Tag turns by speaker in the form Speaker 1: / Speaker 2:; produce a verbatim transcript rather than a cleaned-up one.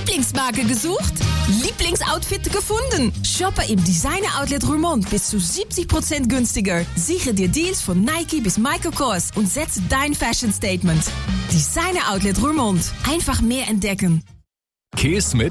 Speaker 1: Lieblingsmarke gesucht? Lieblingsoutfit gefunden? Shoppe im Designer Outlet Roermond bis zu siebzig Prozent günstiger. Sichere dir Deals von Nike bis Michael Kors und setze dein Fashion Statement. Designer Outlet Roermond. Einfach mehr entdecken.
Speaker 2: Kiss mit